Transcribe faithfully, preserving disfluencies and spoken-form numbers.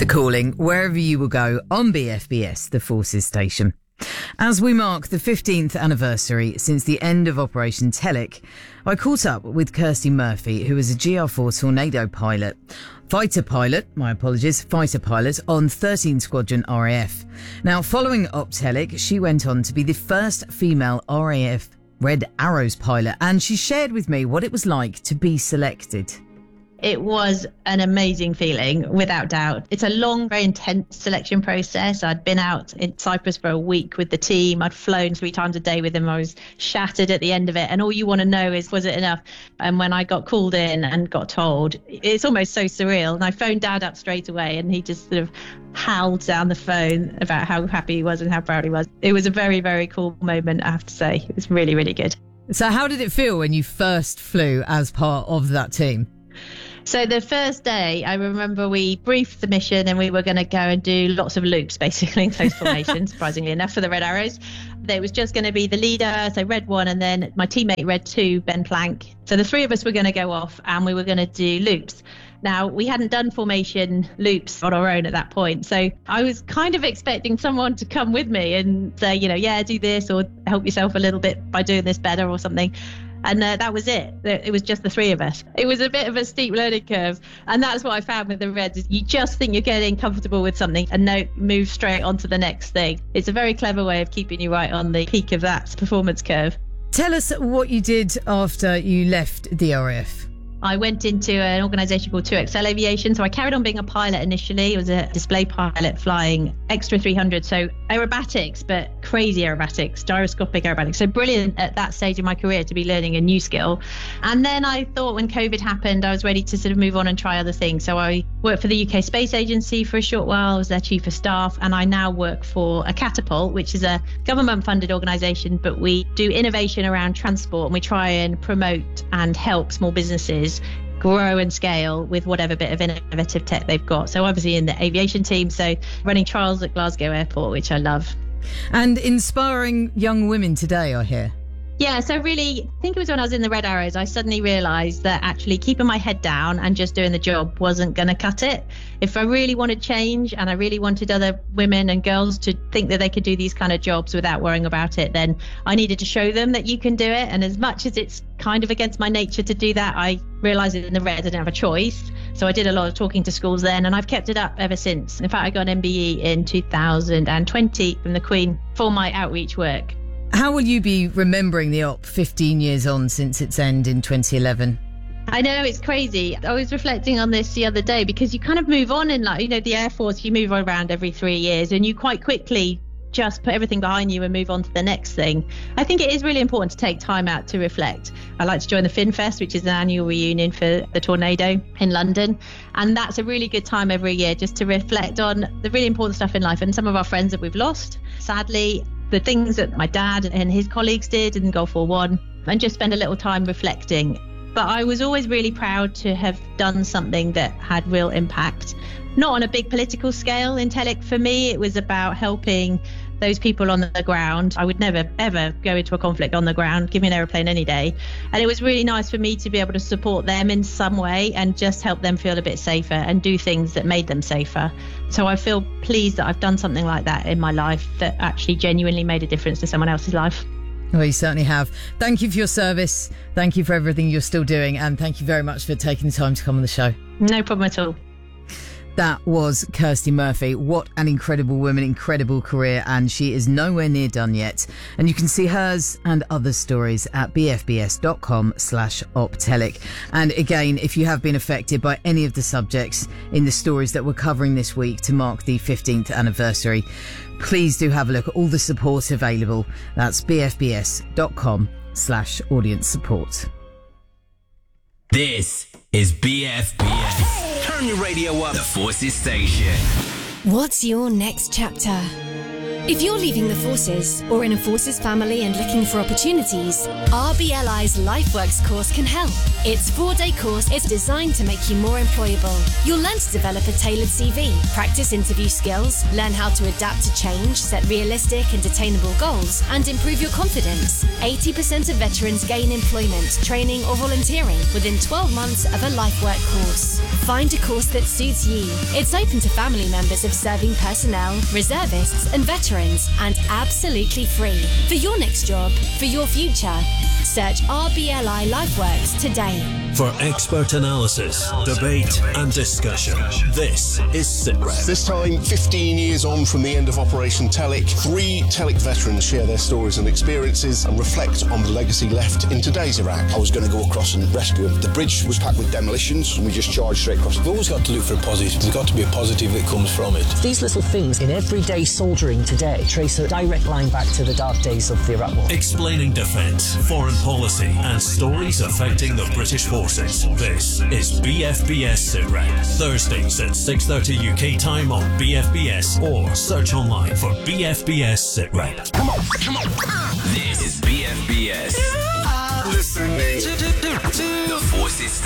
The Calling, wherever you will go on B F B S, the Forces Station. As we mark the fifteenth anniversary since the end of Operation Telic, I caught up with Kirsty Murphy, who was a G R four Tornado pilot, fighter pilot, my apologies, fighter pilot on thirteen Squadron R A F. Now, following Op Telic, she went on to be the first female R A F Red Arrows pilot, and she shared with me what it was like to be selected. It was an amazing feeling, without doubt. It's a long, very intense selection process. I'd been out in Cyprus for a week with the team. I'd flown three times a day with them. I was shattered at the end of it. And all you want to know is, was it enough? And when I got called in and got told, it's almost so surreal. And I phoned Dad up straight away, and he just sort of howled down the phone about how happy he was and how proud he was. It was a very, very cool moment, I have to say. It was really, really good. So how did it feel when you first flew as part of that team? So the first day, I remember we briefed the mission and we were going to go and do lots of loops, basically, in close formation, surprisingly enough, for the Red Arrows. There was just going to be the leader, so Red one, and then my teammate Red two, Ben Plank. So the three of us were going to go off and we were going to do loops. Now, we hadn't done formation loops on our own at that point. So I was kind of expecting someone to come with me and say, you know, yeah, do this or help yourself a little bit by doing this better or something. And uh, that was it. It was just the three of us. It was a bit of a steep learning curve. And that's what I found with the Reds. Is you just think you're getting comfortable with something and no, move straight on to the next thing. It's a very clever way of keeping you right on the peak of that performance curve. Tell us what you did after you left the R A F. I went into an organisation called two X L Aviation. So I carried on being a pilot initially. I was a display pilot flying Extra three hundred. So aerobatics, but crazy aerobatics, gyroscopic aerobatics. So brilliant at that stage of my career to be learning a new skill. And then I thought when COVID happened, I was ready to sort of move on and try other things. So I worked for the U K Space Agency for a short while. I was their chief of staff. And I now work for a Catapult, which is a government funded organisation, but we do innovation around transport and we try and promote and help small businesses grow and scale with whatever bit of innovative tech they've got. So obviously in the aviation team, so running trials at Glasgow Airport, which I love. And inspiring young women today, I hear. Yeah, so really, I think it was when I was in the Red Arrows, I suddenly realised that actually keeping my head down and just doing the job wasn't going to cut it. If I really wanted change and I really wanted other women and girls to think that they could do these kind of jobs without worrying about it, then I needed to show them that you can do it. And as much as it's kind of against my nature to do that, I realised that in the Red I didn't have a choice. So I did a lot of talking to schools then, and I've kept it up ever since. In fact, I got an M B E in two thousand twenty from the Queen for my outreach work. How will you be remembering the op fifteen years on since its end in twenty eleven? I know, it's crazy. I was reflecting on this the other day because you kind of move on in life. You know, the Air Force, you move around every three years and you quite quickly just put everything behind you and move on to the next thing. I think it is really important to take time out to reflect. I like to join the FinFest, which is an annual reunion for the Tornado in London. And that's a really good time every year just to reflect on the really important stuff in life and some of our friends that we've lost, sadly, the things that my dad and his colleagues did in Gulf War One, and just spend a little time reflecting. But I was always really proud to have done something that had real impact, not on a big political scale. In Telic, for me, it was about helping those people on the ground. I would never, ever go into a conflict on the ground. Give me an aeroplane any day. And it was really nice for me to be able to support them in some way and just help them feel a bit safer and do things that made them safer. So I feel pleased that I've done something like that in my life that actually genuinely made a difference to someone else's life. Well, you certainly have. Thank you for your service. Thank you for everything you're still doing. And thank you very much for taking the time to come on the show. No problem at all. That was Kirsty Murphy. What an incredible woman, incredible career, and she is nowhere near done yet. And you can see hers and other stories at bfbs.com slash optelic. And again, if you have been affected by any of the subjects in the stories that we're covering this week to mark the fifteenth anniversary, please do have a look at all the support available. That's bfbs.com slash audience support. This is B F B S. Turn your radio up. The Forces Station. What's your next chapter? If you're leaving the forces or in a forces family and looking for opportunities, R B L I's LifeWorks course can help. Its four-day course is designed to make you more employable. You'll learn to develop a tailored C V, practice interview skills, learn how to adapt to change, set realistic and attainable goals, and improve your confidence. eighty percent of veterans gain employment, training or volunteering within twelve months of a LifeWork course. Find a course that suits you. It's open to family members of serving personnel, reservists and veterans, and absolutely free. For your next job, for your future, search R B L I LifeWorks today. For expert analysis, debate and discussion, this is SITREP. This time, fifteen years on from the end of Operation Telic, three Telic veterans share their stories and experiences and reflect on the legacy left in today's Iraq. I was going to go across and rescue him. The bridge was packed with demolitions and we just charged straight across. We've always got to look for a positive. There's got to be a positive that comes from it. These little things in everyday soldiering today trace a direct line back to the dark days of the Iraq War. Explaining defence, foreign policy and stories affecting the British forces. This is B F B S SITREP. Thursdays at six thirty U K time on B F B S or search online for B F B S SITREP. Come on, come on. This is B F B S. Listening to the Forces